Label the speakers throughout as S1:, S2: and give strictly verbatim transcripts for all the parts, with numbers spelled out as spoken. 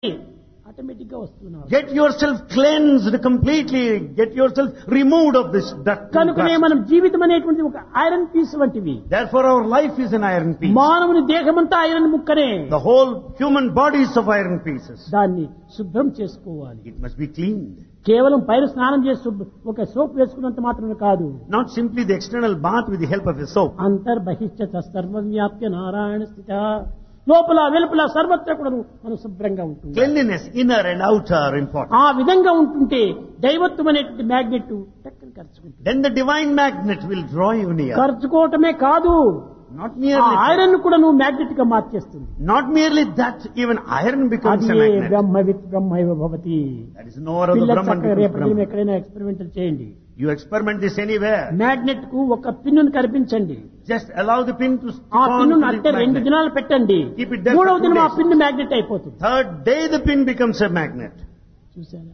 S1: Automatic గా వస్తున్నారు.
S2: Get yourself cleansed completely. Get yourself removed of this dirt.
S1: కనుకనే మనం జీవితం అనేటువంటి ఒక ఐరన్ పీస్ వంటివి.
S2: Therefore our life is an iron piece.
S1: మానవుని దేహమంతా iron ముక్కనే.
S2: The whole human body is of iron pieces.
S1: దాన్ని శుభ్రం చేసుకోవాలి.
S2: It must be cleaned.
S1: కేవలం పైన స్నానం చేసి ఒక సోప్ వేసుకున్నంత మాత్రమే కాదు.
S2: Not simply the external bath with the help of a soap.
S1: అంతర్బహిష్ట సర్వవ్యాప్య Narayana స్థిత. లోపల వెలుపల సర్వత్రా కూడా మనం శుభ్రంగా ఉంటుంది.
S2: Cleanliness, inner and outer, are important.
S1: ఆ విధంగా ఉంటుంటే దైవత్వం అనేటువంటి magnet టక్కని ఖర్చుకుంటుంది.
S2: Then the divine magnet will draw you near.
S1: ఖర్చుకోవటమే కాదు,
S2: Not merely
S1: ఐరన్ కూడా నువ్వు మ్యాగ్నెట్ గా మార్చేస్తుంది.
S2: Not merely that, even iron becomes a
S1: అది
S2: magnet.
S1: బ్రహ్మవిత్ బ్రహ్మైవ Bhavati.
S2: That is no other Brahman becomes Brahman.
S1: ఎక్కడైనా ఎక్స్పెరిమెంటల్ చేయండి.
S2: You experiment this anywhere.
S1: Magnet కు ఒక పిన్నును కనిపించండి.
S2: Just allow the pin to stick
S1: ఆ
S2: on
S1: పిన్ను
S2: to
S1: అంటే
S2: the
S1: రెండు
S2: magnet.
S1: దినాలు పెట్టండి.
S2: Keep it there
S1: మూడవ
S2: for two
S1: దినం ఆ
S2: days.
S1: పిన్ను మ్యాగ్నెట్ అయిపోతుంది.
S2: Third day the pin becomes a magnet.
S1: చూసారా?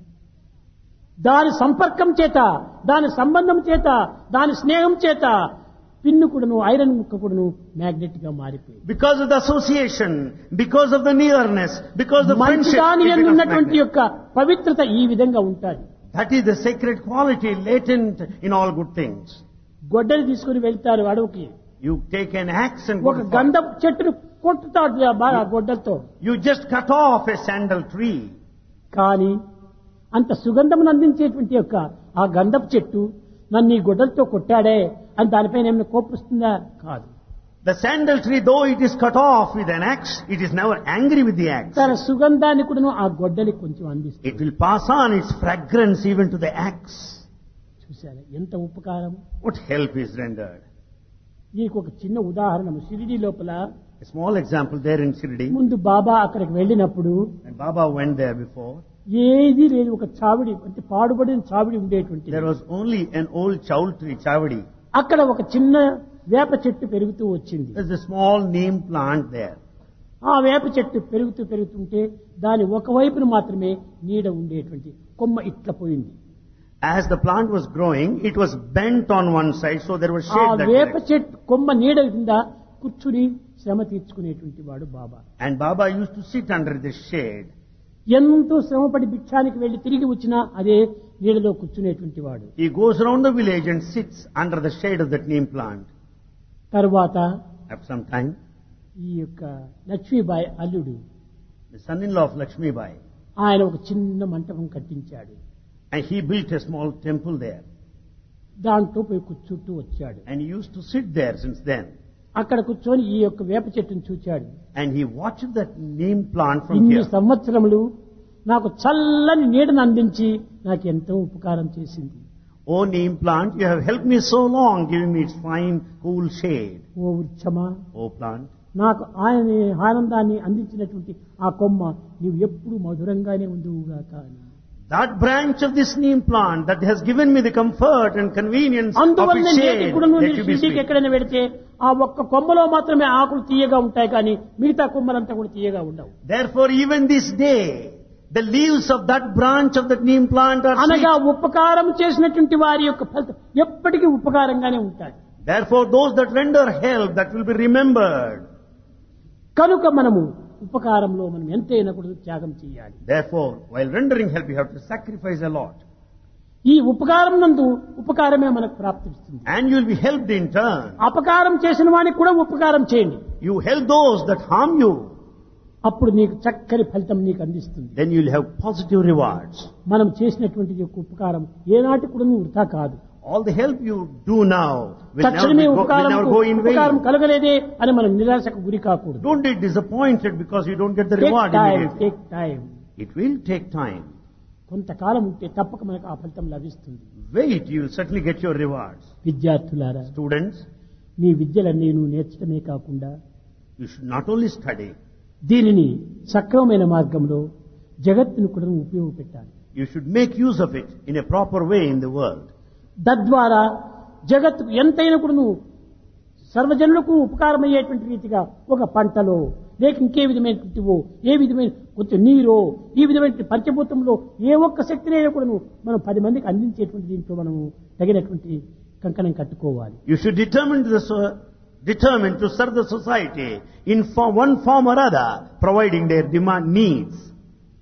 S1: దాని సంపర్కం చేత, దాని సంబంధం చేత, దాని స్నేహం చేత పిన్ను కూడాను ఐరన్ ముక్క కూడాను మ్యాగ్నెట్ గా మారిపోయింది.
S2: Because of the association, because of the nearness, because of the
S1: మంచి
S2: friendship,
S1: దాని
S2: it
S1: యందు
S2: becomes
S1: ఉన్నటువంటి
S2: magnet.
S1: యొక్క పవిత్రత ఈ విధంగా ఉంటుంది.
S2: That is the sacred quality latent in all good things.
S1: గొడ్డలి తీసుకుని వెళ్తారు అడవికి.
S2: You take an axe and go
S1: ఒక
S2: to forest.
S1: గంధపు చెట్టును కొట్టుతాడు ఆ బాగా గొడ్డలతో.
S2: You just cut off a sandal tree.
S1: కానీ అంత సుగంధమును అందించేటువంటి యొక్క ఆ గంధపు చెట్టు నన్ను ఈ గొడ్డలతో కొట్టాడే అని దానిపైన ఏమైనా కోపిస్తుందా? కాదు.
S2: The sandal tree, though it is cut off with an axe, it is never angry with the axe.
S1: తన సుగంధాన్ని కూడా ఆ గొడ్డలి కొంచెం అందిస్తుంది.
S2: It will pass on its fragrance even to the axe.
S1: చూసారా ఎంత ఉపకారం.
S2: What help is rendered?
S1: నీకు ఒక చిన్న ఉదాహరణ. షిరిడి లోపల
S2: A small example there in Shirdi.
S1: ముందు బాబా అక్కడికి వెళ్ళినప్పుడు
S2: And Baba went there before.
S1: ఏది లేదు, ఒక చావిడి అంటే పాడుబడిన చావిడి ఉండేటువంటి.
S2: There was only an old chaul tree, chavadi.
S1: అక్కడ ఒక చిన్న వేప చెట్టు పెరుగుతూ వచ్చింది.
S2: There's a small neem plant there.
S1: ఆ వేప చెట్టు పెరుగుతూ పెరుగుతుంటే దాని ఒకవైపున మాత్రమే నీడ ఉండేటువంటి కొమ్మ ఇట్లా పోయింది.
S2: As the plant was growing, it was bent on one side, so there was
S1: ఆ
S2: shade that
S1: వేప
S2: direction.
S1: చెట్టు కొమ్మ నీడ కింద కూర్చుని శ్రమ తీర్చుకునేటువంటి వాడు బాబా.
S2: And Baba used to sit under this shade.
S1: ఎంతో శ్రమపడి భిక్షానికి వెళ్లి తిరిగి వచ్చినా అదే నీడలో కూర్చునేటువంటి వాడు.
S2: He goes around the village and sits under the shade of that neem plant.
S1: తరువాత
S2: After some time,
S1: ఈ యొక్క లక్ష్మీబాయి అల్లుడు
S2: the son-in-law of Lakshmi Bai,
S1: ఆయన ఒక చిన్న మంటపం కట్టించాడు.
S2: and he built a small temple there.
S1: దాంట్లో పోయి కూర్చుంటూ వచ్చాడు.
S2: And he used to sit there since then.
S1: అక్కడ కూర్చొని ఈ యొక్క వేప చెట్టును చూచాడు.
S2: And he watched that neem plant from
S1: ఇన్ని
S2: here.
S1: సంవత్సరములు నాకు చల్లని నీడను అందించి నాకు ఎంతో ఉపకారం చేసింది.
S2: Oh neem plant, you have helped me so long, giving me its fine, cool shade.
S1: Oh వృక్షమా,
S2: Oh plant,
S1: నాకు ఆయన ఆనందాన్ని అందించినటువంటి ఆ కొమ్మ నీవు ఎప్పుడు మధురంగానే ఉండువుగా. కానీ
S2: that branch of this neem plant that has given me the comfort and convenience of
S1: అందువల్ల
S2: its
S1: నేటి
S2: shade,
S1: కూడా
S2: let
S1: నువ్వు
S2: you be
S1: షిరిడీకి
S2: sweet.
S1: ఎక్కడైనా పెడితే ఆ ఒక్క కొమ్మలో మాత్రమే ఆకులు తీయగా ఉంటాయి, కానీ మిగతా కొమ్మలంతా కూడా తీయగా ఉండవు.
S2: Therefore, even this day, the leaves of that branch of that neem plant are
S1: అనగా
S2: sweet.
S1: ఉపకారం చేసినటువంటి వారి యొక్క ఫలితం ఎప్పటికీ ఉపకారంగానే ఉంటాయి.
S2: Therefore, those that render help, that will be remembered.
S1: కనుక మనము ఉపకారంలో మనం ఎంతైనా కూడా త్యాగం చేయాలి.
S2: Therefore, while rendering help, you have to sacrifice a lot.
S1: ఈ ఉపకారం నందు ఉపకారమే మనకు ప్రాప్తిస్తుంది.
S2: And you will be helped in turn.
S1: అపకారం చేసిన వానికి కూడా ఉపకారం చేయండి.
S2: You help those that harm you,
S1: అప్పుడు నీకు చక్కని ఫలితం నీకు అందిస్తుంది.
S2: then you will have positive rewards.
S1: మనం చేసినటువంటి యొక్క ఉపకారం ఏనాటి కూడా వృథా కాదు.
S2: All the help you do now will never,
S1: తక్షణమే
S2: be go, will
S1: ఉపకారం
S2: never go in
S1: ఉపకారం
S2: vain.
S1: కలగలేదే అని మనం నిరాశకు గురి కాకూడదు.
S2: Don't be disappointed because you don't get the
S1: take
S2: reward
S1: time,
S2: immediately.
S1: Take time.
S2: It will take time.
S1: కొంతకాలం ఉంటే తప్పక మనకు ఆ ఫలితం లభిస్తుంది.
S2: Wait, you will certainly get your rewards.
S1: విద్యార్థులారా,
S2: Students,
S1: మీ విద్యలన్నీ నువ్వు నేర్చడమే కాకుండా
S2: you should not only study,
S1: దీనిని సక్రమమైన మార్గంలో జగత్తును కూడా ఉపయోగపెట్టాలి.
S2: you should make use of it in a proper way in the world.
S1: తద్వారా జగత్తుకు ఎంతైనా కూడా నువ్వు సర్వజనులకు ఉపకారమయ్యేటువంటి రీతిగా ఒక పంటలో లేక ఇంకే విధమైనటువంటివో ఏ విధమైన కొంచెం నీరో ఈ విధమైన పంచభూతంలో ఏ ఒక్క శక్తినైనా కూడా నువ్వు మనం పది మందికి అందించేటువంటి దీంట్లో మనము తగినటువంటి కంకణం కట్టుకోవాలి.
S2: You should determine to, the, so- determine to serve the society in form, one form or other, providing their demand needs.